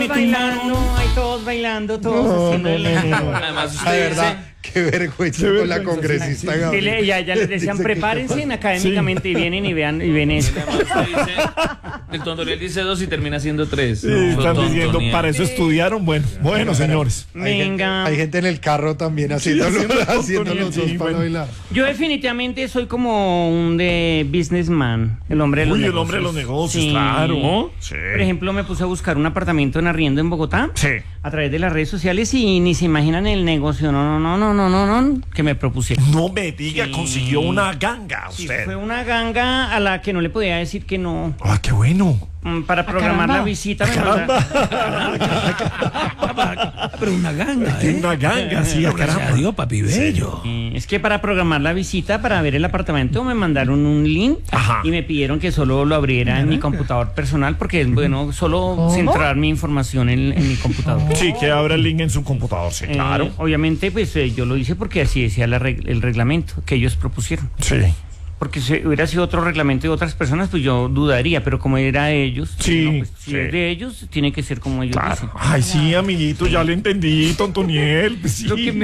todos bailando, todos haciendo Además, La usted verdad, qué vergüenza con la congresista Sí, Gabriel. ya les decían, prepárense académicamente y vienen y ven eso. el Tondoriel dice 2 y termina siendo 3. Sí, están diciendo, para eso estudiaron. Bueno, señores. Venga. Hay gente en el carro también haciéndolo los dos para bailar. Yo definitivamente soy como un businessman, el hombre de los negocios. El hombre de los negocios, Sí. claro. Sí. Por ejemplo, me puse a buscar un apartamento en arriendo en Bogotá. Sí. A través de las redes sociales y ni se imaginan el negocio, no, que me propusieron. No me diga, Sí. consiguió una ganga Sí, usted. fue una ganga a la que no le podía decir que no. Ah, qué bueno. Para programar la visita me manda- Pero una ganga, Tiene una ganga, sí, caramba. Adiós, papi bello. Es que para programar la visita, para ver el apartamento, me mandaron un link. Ajá. Y me pidieron que solo lo abriera en mi computador personal porque es bueno solo centrar mi información en mi computador. Sí, que abra el link en su computador, sí, claro. Obviamente, pues yo lo hice porque así decía el reglamento que ellos propusieron. Sí. Porque si hubiera sido otro reglamento de otras personas, pues yo dudaría, pero como era de ellos, Sí, pues, si sí. es de ellos, tiene que ser como ellos dicen. Claro. Ay, sí, amiguito, ya le entendí, Tontoniel. Pues sí.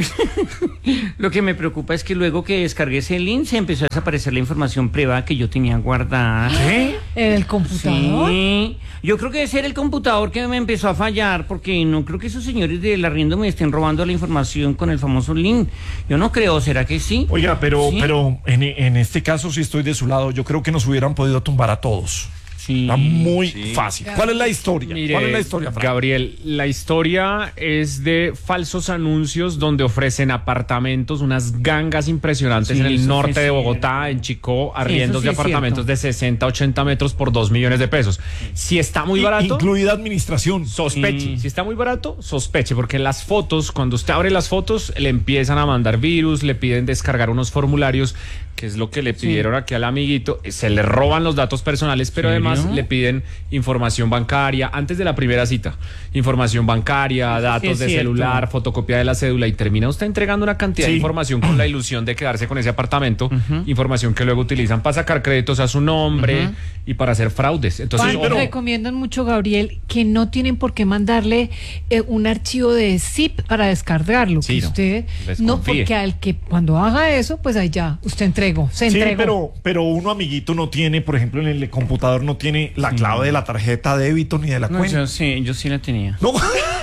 Lo que me preocupa es que luego que descargué ese link se empezó a desaparecer la información privada que yo tenía guardada. ¿Qué? ¿En el computador? Sí, yo creo que debe ser el computador que me empezó a fallar, porque no creo que esos señores del arriendo me estén robando la información con el famoso link. Yo no creo, ¿será que sí? Oiga, pero Sí. en este caso sí estoy de su lado. Yo creo que nos hubieran podido tumbar a todos. Sí. Está muy fácil. ¿Cuál es la historia? Mire, ¿Cuál es la historia, Fran? Gabriel, la historia es de falsos anuncios donde ofrecen apartamentos, unas gangas impresionantes Sí, en el eso norte sí de es Bogotá, en Chicó, arriendos sí de es apartamentos cierto. de 60, 80 metros por 2 millones de pesos. Si está muy barato, Incluida administración. sospeche. Sí. Si está muy barato, sospeche, porque las fotos, cuando usted abre las fotos, le empiezan a mandar virus, le piden descargar unos formularios, que es lo que le pidieron aquí al amiguito, se le roban los datos personales, pero ¿Serio? además le piden información bancaria antes de la primera cita, información bancaria, datos es de cierto. celular, fotocopia de la cédula, y termina usted entregando una cantidad de Sí. información con la ilusión de quedarse con ese apartamento, información que luego utilizan para sacar créditos a su nombre y para hacer fraudes. Entonces, Juan, ojo. recomiendan mucho, Gabriel, que no tienen por qué mandarle un archivo de zip para descargarlo. Sí, que no. usted Desconfíe. no, porque al que cuando haga eso, pues ahí ya, usted se Sí, entregó. pero uno, amiguito, no tiene, por ejemplo, en el computador no tiene la clave de la tarjeta de débito ni de la No, cuenta. yo sí la tenía. No.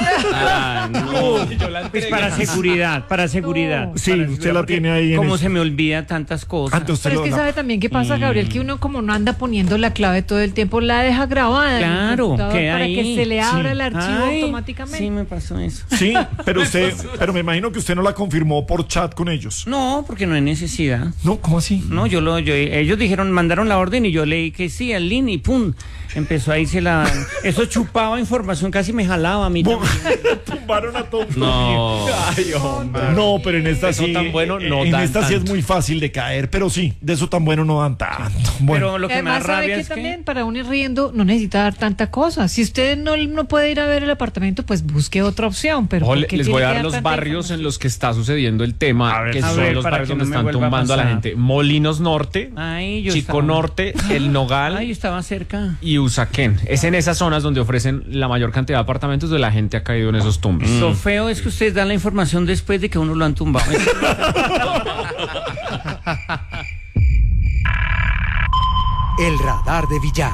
Pues para seguridad. Sí, Para usted la tiene ahí en Como eso. se me olvida tantas cosas. Antes usted Pero es que sabe también qué pasa, Gabriel, que uno como no anda poniendo la clave todo el tiempo, la deja grabada en el Claro, computador queda para ahí. que se le abra Sí. el archivo Ay, automáticamente. Sí, me pasó eso. Sí, pero me imagino que usted no la confirmó por chat con ellos. No, porque no hay necesidad. No, ¿cómo así? No, ellos dijeron, mandaron la orden y yo leí que sí, al link y pum, empezó a irse eso chupaba información, casi me jalaba a mí. Tumbaron a Tom. No. Ay, hombre. No, pero en esta Eso sí. tan bueno no en dan esta sí es tanto. muy fácil de caer, pero sí, de eso tan bueno no dan tanto. Bueno, Pero lo que me da Además, sabe rabia que es que... también para uno ir riendo no necesita dar tanta cosa. Si usted no puede ir a ver el apartamento, pues busque otra opción. Pero Ojo, ¿por qué les tiene voy a que dar los tanta barrios en información? los que está sucediendo el tema, A ver, que a son ver, los para barrios que no donde me están vuelva a tumbando a la pasar. gente. Molinos Norte, Ay, yo Chico estaba- Norte, El Nogal Ay, yo estaba cerca. y Usaquén. Es en esas zonas donde ofrecen la mayor cantidad de apartamentos donde la gente ha caído en esos tumbos. Lo feo es que ustedes dan la información después de que uno lo han tumbado. El radar de Villar.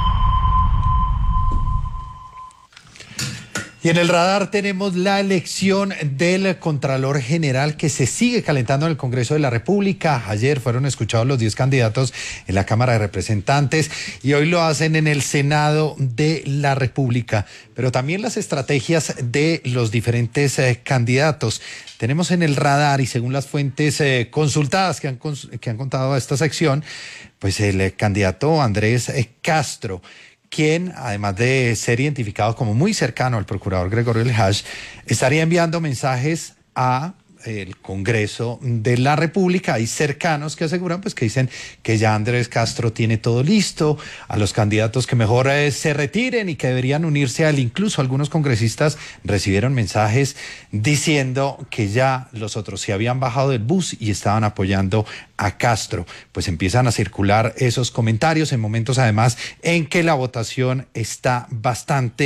Y en el radar tenemos la elección del Contralor General que se sigue calentando en el Congreso de la República. Ayer fueron escuchados los 10 candidatos en la Cámara de Representantes y hoy lo hacen en el Senado de la República. Pero también las estrategias de los diferentes candidatos. Tenemos en el radar y según las fuentes consultadas que han contado a esta sección, pues el candidato Andrés Castro, quien, además de ser identificado como muy cercano al procurador Gregorio Elhaj, estaría enviando mensajes a el Congreso de la República. Hay cercanos que aseguran, pues que dicen que ya Andrés Castro tiene todo listo, a los candidatos que mejor se retiren y que deberían unirse a él. Incluso algunos congresistas recibieron mensajes diciendo que ya los otros se habían bajado del bus y estaban apoyando a Castro. Pues empiezan a circular esos comentarios en momentos además en que la votación está bastante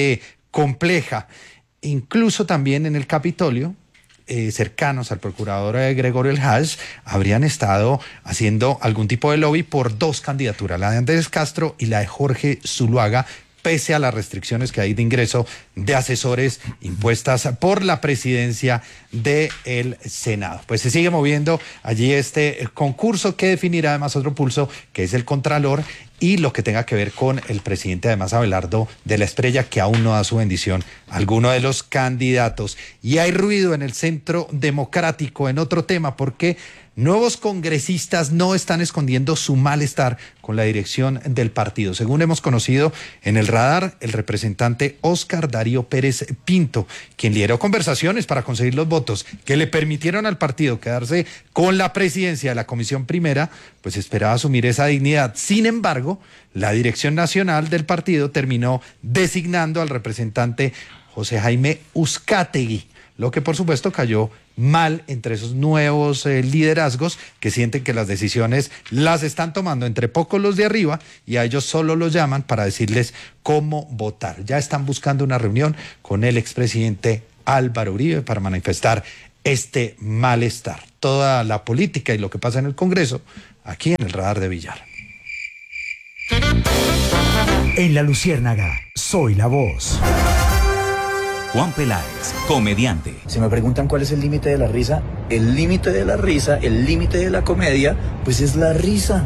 compleja. Incluso también en el Capitolio, cercanos al procurador Gregorio El Hajj, habrían estado haciendo algún tipo de lobby por dos candidaturas, la de Andrés Castro y la de Jorge Zuluaga, pese a las restricciones que hay de ingreso de asesores impuestas por la presidencia del Senado. Pues se sigue moviendo allí este concurso que definirá además otro pulso, que es el Contralor, y lo que tenga que ver con el presidente, además Abelardo de la Espriella, que aún no da su bendición a alguno de los candidatos. Y hay ruido en el Centro Democrático en otro tema, porque nuevos congresistas no están escondiendo su malestar con la dirección del partido. Según hemos conocido en el radar, el representante Óscar Darío Pérez Pinto, quien lideró conversaciones para conseguir los votos que le permitieron al partido quedarse con la presidencia de la Comisión Primera, pues esperaba asumir esa dignidad. Sin embargo, la dirección nacional del partido terminó designando al representante José Jaime Uzcategui, lo que por supuesto cayó mal entre esos nuevos liderazgos que sienten que las decisiones las están tomando entre pocos los de arriba y a ellos solo los llaman para decirles cómo votar. Ya están buscando una reunión con el expresidente Álvaro Uribe para manifestar este malestar. Toda la política y lo que pasa en el Congreso, aquí en el radar de Villar. En La Luciérnaga, soy la voz. Juan Peláez, comediante. Si me preguntan cuál es el límite de la risa, el límite de la risa, el límite de la comedia, pues es la risa.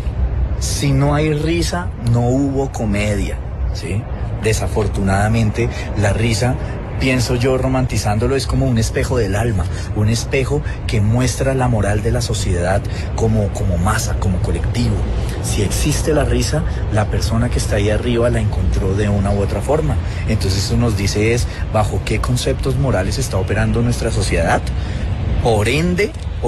Si no hay risa, no hubo comedia, ¿sí? Desafortunadamente, la risa, pienso yo romantizándolo, es como un espejo del alma, un espejo que muestra la moral de la sociedad como masa, como colectivo. Si existe la risa, la persona que está ahí arriba la encontró de una u otra forma. Entonces eso nos dice es bajo qué conceptos morales está operando nuestra sociedad. Por ende,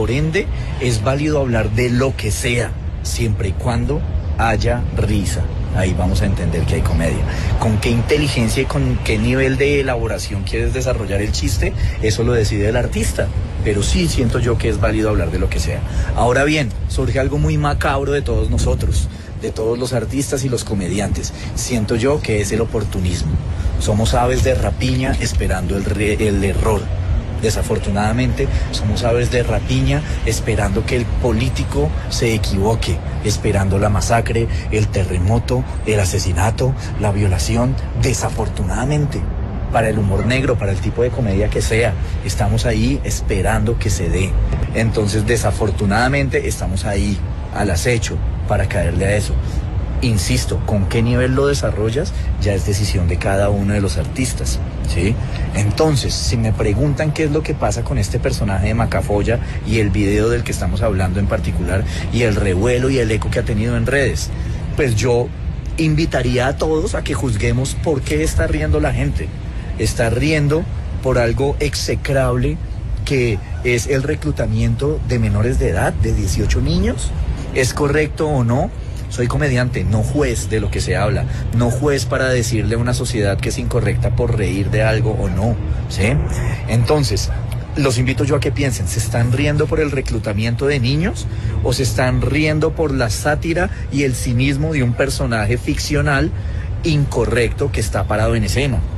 es válido hablar de lo que sea, siempre y cuando haya risa. Ahí vamos a entender que hay comedia. Con qué inteligencia y con qué nivel de elaboración quieres desarrollar el chiste, eso lo decide el artista. Pero sí siento yo que es válido hablar de lo que sea. Ahora bien, surge algo muy macabro de todos nosotros, de todos los artistas y los comediantes. Siento yo que es el oportunismo. Somos aves de rapiña esperando el error. Desafortunadamente, somos aves de rapiña esperando que el político se equivoque, esperando la masacre, el terremoto, el asesinato, la violación. Desafortunadamente, para el humor negro, para el tipo de comedia que sea, estamos ahí esperando que se dé. Entonces, desafortunadamente, estamos ahí al acecho para caerle a eso. Insisto, con qué nivel lo desarrollas ya es decisión de cada uno de los artistas, ¿sí? Entonces, si me preguntan qué es lo que pasa con este personaje de Macafolla y el video del que estamos hablando en particular y el revuelo y el eco que ha tenido en redes, pues yo invitaría a todos a que juzguemos por qué está riendo la gente. Está riendo por algo execrable que es el reclutamiento de menores de edad, de 18 niños. ¿Es correcto o no? Soy comediante, no juez de lo que se habla, no juez para decirle a una sociedad que es incorrecta por reír de algo o no, ¿sí? Entonces, los invito yo a que piensen, ¿se están riendo por el reclutamiento de niños o se están riendo por la sátira y el cinismo de un personaje ficcional incorrecto que está parado en escena?